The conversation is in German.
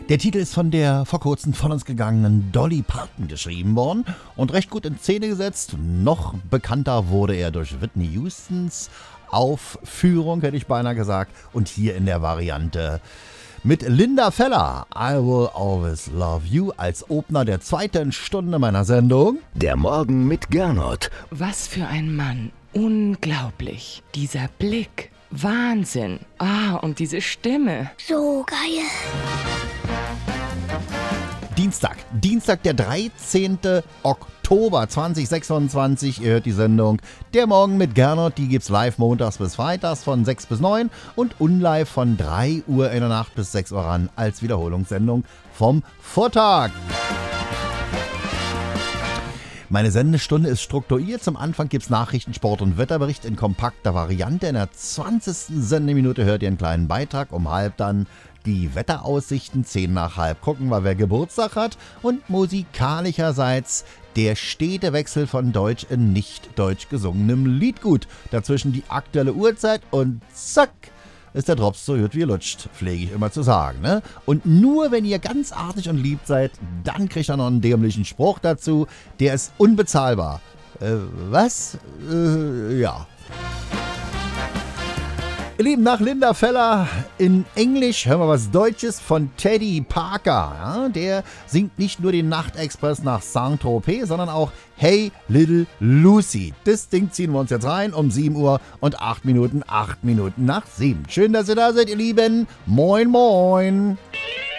Der Titel ist von der vor kurzem von uns gegangenen Dolly Parton geschrieben worden und recht gut in Szene gesetzt. Noch bekannter wurde er durch Whitney Houstons Aufführung, hätte ich beinahe gesagt, und hier in der Variante mit Linda Feller, I Will Always Love You, als Opener der zweiten Stunde meiner Sendung. Der Morgen mit Gernot. Was für ein Mann. Unglaublich. Dieser Blick. Wahnsinn. Und diese Stimme. So geil. Dienstag, der 13. Oktober 2026. Ihr hört die Sendung Der Morgen mit Gernot. Die gibt's live montags bis freitags von 6 bis 9 und unlive von 3 Uhr in der Nacht bis 6 Uhr ran als Wiederholungssendung vom Vortag. Meine Sendestunde ist strukturiert. Zum Anfang gibt's Nachrichten, Sport und Wetterbericht in kompakter Variante. In der 20. Sendeminute hört ihr einen kleinen Beitrag. Um halb dann die Wetteraussichten, 10 nach halb gucken wir, wer Geburtstag hat. Und musikalischerseits der stete Wechsel von Deutsch in nicht deutsch gesungenem Liedgut. Dazwischen die aktuelle Uhrzeit und zack, ist der Drops so gut wie lutscht, pflege ich immer zu sagen. Ne? Und nur wenn ihr ganz artig und lieb seid, dann kriegt ihr noch einen dämlichen Spruch dazu. Der ist unbezahlbar. Was? Ja. Ihr Lieben, nach Linda Feller in Englisch hören wir was Deutsches von Teddy Parker. Ja, der singt nicht nur den Nachtexpress nach Saint-Tropez, sondern auch Hey Little Lucy. Das Ding ziehen wir uns jetzt rein um 7 Uhr und 8 Minuten nach 7. Schön, dass ihr da seid, ihr Lieben. Moin, moin.